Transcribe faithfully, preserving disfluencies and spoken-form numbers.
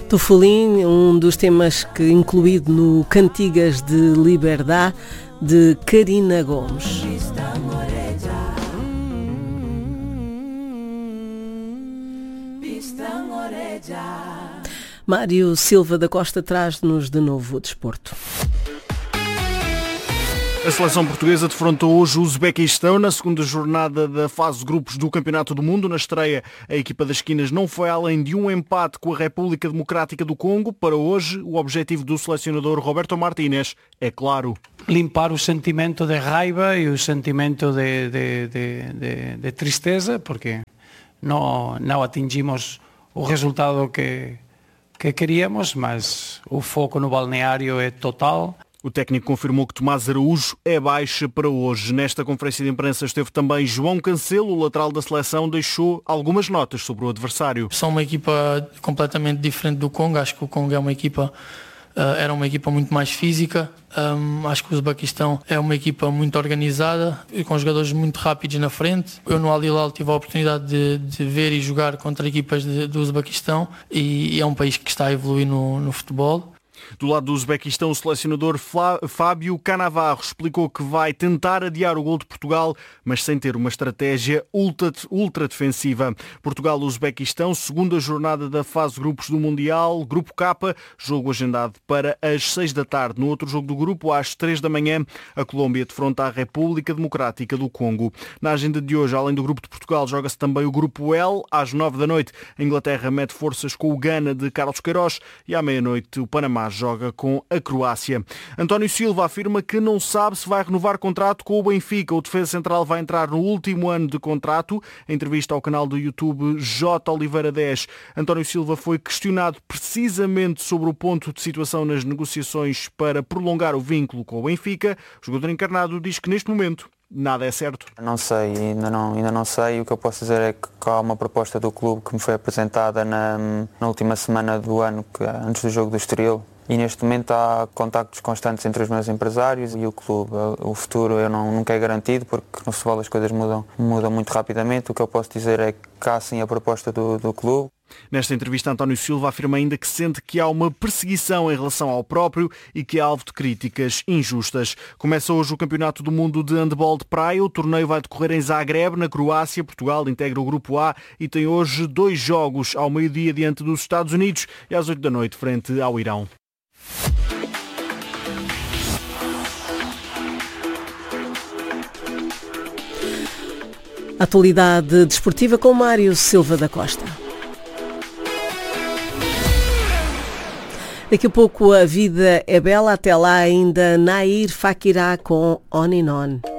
Tufolim, um dos temas que incluído no Cantigas de Liberdade de Karina Gomes. Mário Silva da Costa traz-nos de novo o desporto. A seleção portuguesa defrontou hoje o Uzbequistão na segunda jornada da fase de grupos do Campeonato do Mundo. Na estreia, a equipa das esquinas não foi além de um empate com a República Democrática do Congo. Para hoje, o objetivo do selecionador Roberto Martínez é claro. Limpar o sentimento de raiva e o sentimento de, de, de, de, de tristeza, porque não, não atingimos o resultado que, que queríamos, mas o foco no balneário é total. O técnico confirmou que Tomás Araújo é baixa para hoje. Nesta conferência de imprensa esteve também João Cancelo, o lateral da seleção, deixou algumas notas sobre o adversário. São uma equipa completamente diferente do Congo. Acho que o Congo é uma equipa, uh, era uma equipa muito mais física. Um, acho que o Uzbequistão é uma equipa muito organizada e com jogadores muito rápidos na frente. Eu no Al Hilal tive a oportunidade de, de ver e jogar contra equipas de, do Uzbequistão e, e é um país que está a evoluir no, no futebol. Do lado do Uzbequistão, o selecionador Fábio Canavarro explicou que vai tentar adiar o gol de Portugal, mas sem ter uma estratégia ultra, ultra defensiva. Portugal-Uzbequistão, segunda jornada da fase de grupos do Mundial, Grupo K, jogo agendado para as seis da tarde. No outro jogo do grupo, às três da manhã, a Colômbia defronta a República Democrática do Congo. Na agenda de hoje, além do Grupo de Portugal, joga-se também o Grupo L. Às nove da noite, a Inglaterra mete forças com o Ghana de Carlos Queiroz e à meia-noite o Panamá joga com a Croácia. António Silva afirma que não sabe se vai renovar contrato com o Benfica. O defesa central vai entrar no último ano de contrato. Em entrevista ao canal do YouTube J Oliveira dez, António Silva foi questionado precisamente sobre o ponto de situação nas negociações para prolongar o vínculo com o Benfica. O jogador encarnado diz que neste momento nada é certo. Não sei, ainda não, ainda não sei. O que eu posso dizer é que há uma proposta do clube que me foi apresentada na, na última semana do ano, que, antes do jogo do Estoril. E neste momento há contactos constantes entre os meus empresários e o clube. O futuro eu não, nunca é garantido, porque no futebol as coisas mudam, mudam muito rapidamente. O que eu posso dizer é que há sim a proposta do, do clube. Nesta entrevista, António Silva afirma ainda que sente que há uma perseguição em relação ao próprio e que é alvo de críticas injustas. Começa hoje o Campeonato do Mundo de Handball de Praia. O torneio vai decorrer em Zagreb, na Croácia. Portugal integra o Grupo A e tem hoje dois jogos ao meio-dia diante dos Estados Unidos e às oito da noite frente ao Irão. Atualidade desportiva com Mário Silva da Costa. Daqui a pouco a vida é bela, até lá ainda Nair Fakirá com On and On.